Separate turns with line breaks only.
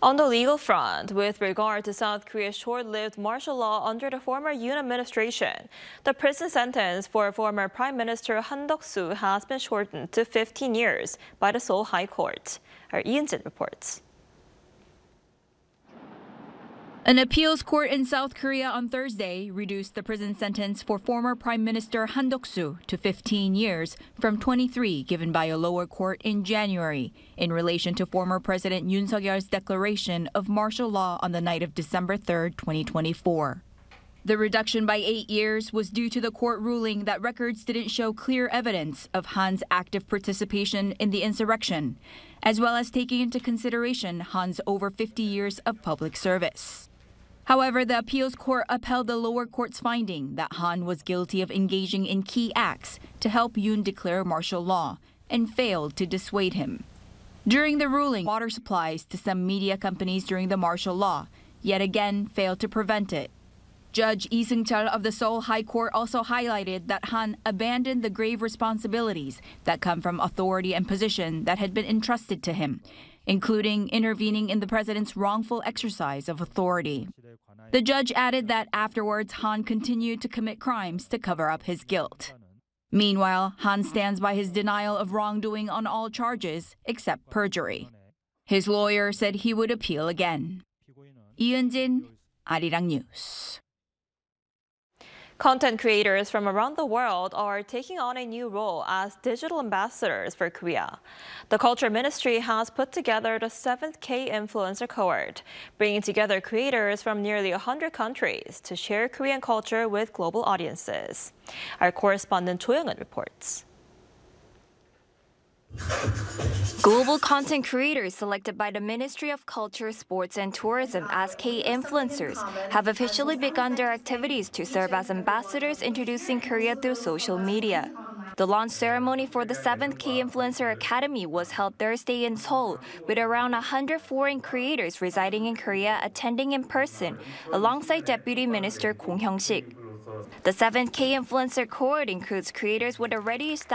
On the legal front, with regard to South Korea's short-lived martial law under the former Yoon administration, the prison sentence for former Prime Minister Han Duck-soo has been shortened to 15 years by the Seoul High Court. Our Ian Jin reports.
An appeals court in South Korea on Thursday reduced the prison sentence for former Prime Minister Han Duck-soo to 15 years from 23 given by a lower court in January in relation to former President Yoon Suk-yeol's declaration of martial law on the night of December 3, 2024. The reduction by 8 years was due to the court ruling that records didn't show clear evidence of Han's active participation in the insurrection, as well as taking into consideration Han's over 50 years of public service. However, the appeals court upheld the lower court's finding that Han was guilty of engaging in key acts to help Yoon declare martial law and failed to dissuade him. During the ruling, water supplies to some media companies during the martial law yet again failed to prevent it. Judge Lee Seung-chul of the Seoul High Court also highlighted that Han abandoned the grave responsibilities that come from authority and position that had been entrusted to him, including intervening in the president's wrongful exercise of authority. The judge added that afterwards, Han continued to commit crimes to cover up his guilt. Meanwhile, Han stands by his denial of wrongdoing on all charges except perjury. His lawyer said he would appeal again. Lee Eun-jin, Arirang News.
Content creators from around the world are taking on a new role as digital ambassadors for Korea. The Culture Ministry has put together the 7th K-Influencer Cohort, bringing together creators from nearly 100 countries to share Korean culture with global audiences. Our correspondent Cho Young-eun reports.
Global content creators selected by the Ministry of Culture, Sports and Tourism as K-influencers have officially begun their activities to serve as ambassadors introducing Korea through social media. The launch ceremony for the 7th K-Influencer Academy was held Thursday in Seoul, with around 100 foreign creators residing in Korea attending in person, alongside Deputy Minister Kong Hyung-sik. The 7th K-Influencer Cohort includes creators with already established